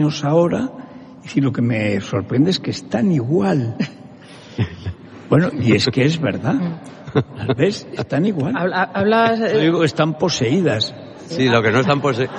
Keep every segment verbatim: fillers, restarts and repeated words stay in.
años ahora, y lo que me sorprende es que están igual. Bueno, y es que es verdad. ¿Las ves? Están igual. Hablas... Yo digo, están poseídas. Sí, lo que no están poseídas...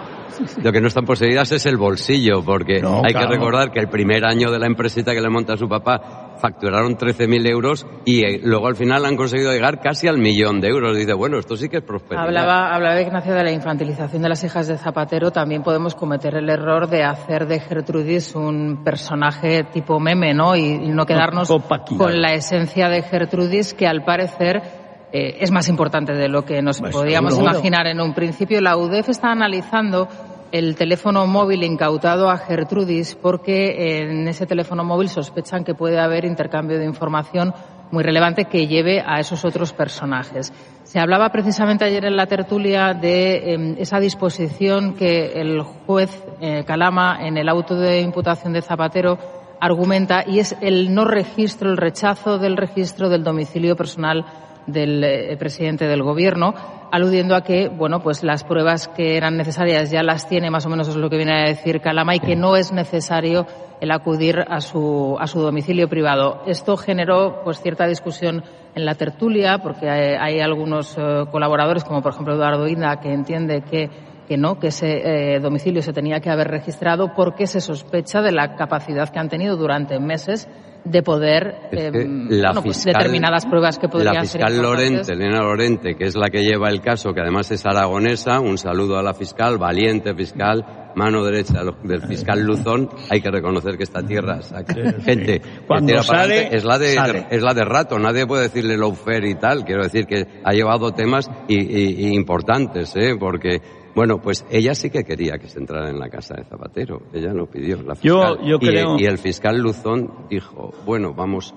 Lo que no están poseídas es el bolsillo, porque no, hay claro. que recordar que el primer año de la empresita que le monta a su papá facturaron trece mil euros y eh, luego al final han conseguido llegar casi al millón de euros. Dice, bueno, esto sí que es prosperidad. Hablaba, hablaba Ignacio de la infantilización de las hijas de Zapatero. También podemos cometer el error de hacer de Gertrudis un personaje tipo meme, ¿no? Y, y no quedarnos con la esencia de Gertrudis, que al parecer eh, es más importante de lo que nos pues podíamos seguro. imaginar en un principio. La U D E F está analizando el teléfono móvil incautado a Gertrudis porque en ese teléfono móvil sospechan que puede haber intercambio de información muy relevante que lleve a esos otros personajes. Se hablaba precisamente ayer en la tertulia de eh, esa disposición que el juez eh, Calama en el auto de imputación de Zapatero argumenta, y es el no registro, el rechazo del registro del domicilio personal del eh, presidente del Gobierno, aludiendo a que, bueno, pues las pruebas que eran necesarias ya las tiene, más o menos es lo que viene a decir Calama, y que no es necesario el acudir a su, a su domicilio privado. Esto generó, pues, cierta discusión en la tertulia, porque hay, hay algunos eh, colaboradores, como por ejemplo Eduardo Inda, que entiende que, que no, que ese eh, domicilio se tenía que haber registrado porque se sospecha de la capacidad que han tenido durante meses de poder eh, es que la bueno, pues fiscal, determinadas pruebas que podrían la fiscal ser Lorente, Elena Lorente, que es la que lleva el caso, que además es aragonesa, un saludo a la fiscal, valiente fiscal, mano derecha del fiscal Luzón. Hay que reconocer que esta tierra saca gente cuando que tira sale, para adelante. es la de sale. es la de rato, nadie puede decirle lawfare y tal. Quiero decir que ha llevado temas y, y, y importantes, ¿eh? Porque bueno, pues ella sí que quería que se entrara en la casa de Zapatero. Ella lo pidió, la fiscal. Yo, yo creo... y, y el fiscal Luzón dijo, bueno, vamos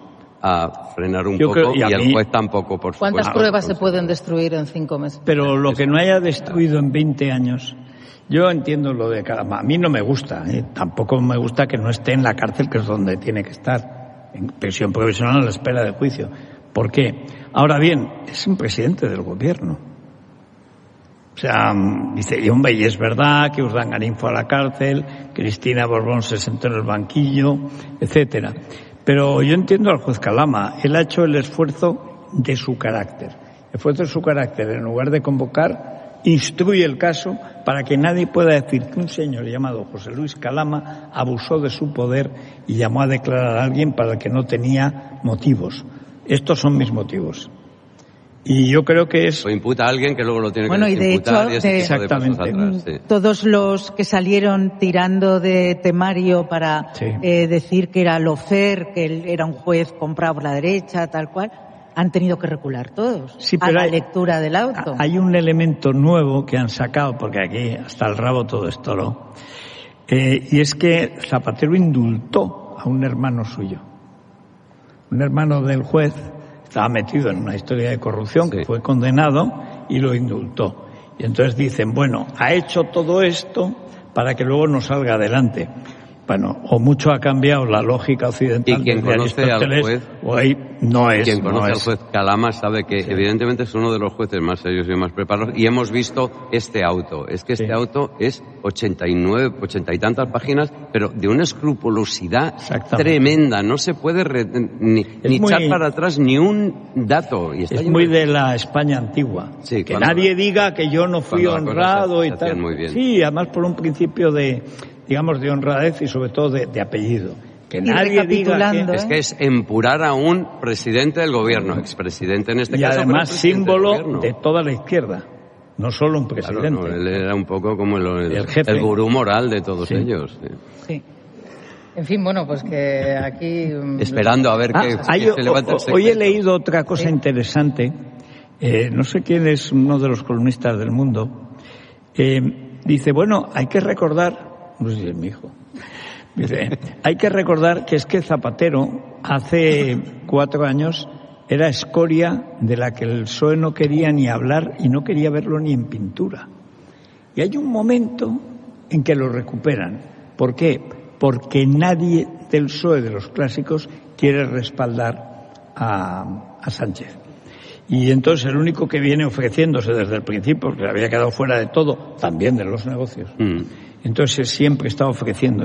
a frenar un yo poco, creo, y, y a el mí... juez tampoco, por supuesto. ¿Cuántas pruebas se pueden destruir en cinco meses? Pero lo que no haya destruido en veinte años... Yo entiendo lo de Calama. A mí no me gusta. ¿eh? Tampoco me gusta que no esté en la cárcel, que es donde tiene que estar. En prisión provisional a la espera de juicio. ¿Por qué? Ahora bien, es un presidente del Gobierno. O sea, dice, y hombre, y es verdad que Urdangarín fue a la cárcel, Cristina Borbón se sentó en el banquillo, etcétera. Pero yo entiendo al juez Calama. Él ha hecho el esfuerzo de su carácter. El esfuerzo de su carácter, en lugar de convocar, instruye el caso para que nadie pueda decir que un señor llamado José Luis Calama abusó de su poder y llamó a declarar a alguien para el que no tenía motivos. Estos son mis motivos. Y yo creo que es... O imputa a alguien que luego lo tiene bueno, que y de imputar. Hecho, y ese de... Exactamente. De atrás, sí. Todos los que salieron tirando de temario para sí. eh, decir que era lawfare, que él era un juez comprado por la derecha, tal cual, han tenido que recular todos sí, a pero la hay, lectura del auto. Hay un elemento nuevo que han sacado, porque aquí hasta el rabo todo esto, ¿no? Eh, y es que Zapatero indultó a un hermano suyo. Un hermano del juez estaba metido en una historia de corrupción, sí. que fue condenado y lo indultó. Y entonces dicen, bueno, ha hecho todo esto para que luego no salga adelante. Bueno, o mucho ha cambiado la lógica occidental. Y quien conoce al juez, o ahí no es. Quien conoce no al es. juez Calama sabe que sí. evidentemente es uno de los jueces más serios y más preparados. Y hemos visto este auto. Es que este sí. auto es ochenta y nueve, ochenta y tantas páginas, pero de una escrupulosidad tremenda. No se puede re, ni, ni muy, echar para atrás ni un dato. Y está es muy de la España antigua. Sí, que nadie la, diga que yo no fui honrado se, y se tal. Muy bien. Sí, además por un principio de, digamos, de honradez y sobre todo de, de apellido. Que nadie diga que... ¿eh? Es que es empurar a un presidente del gobierno, expresidente en este y caso. Y además símbolo de toda la izquierda, no solo un presidente. Claro, no, él era un poco como el, el, el, jefe. el gurú moral de todos sí. ellos. Sí. sí. En fin, bueno, pues que aquí... Esperando a ver ah, qué, hay, qué se levanta el secreto. Hoy he leído otra cosa ¿Sí? interesante. Eh, no sé quién es uno de los columnistas del Mundo. Eh, dice, bueno, hay que recordar... No sé si es mi hijo. Dice, hay que recordar que es que Zapatero hace cuatro años era escoria de la que el P S O E no quería ni hablar y no quería verlo ni en pintura. Y hay un momento en que lo recuperan. ¿Por qué? Porque nadie del P S O E de los clásicos quiere respaldar a, a Sánchez. Y entonces el único que viene ofreciéndose desde el principio, porque había quedado fuera de todo, también de los negocios, mm. entonces siempre está ofreciendo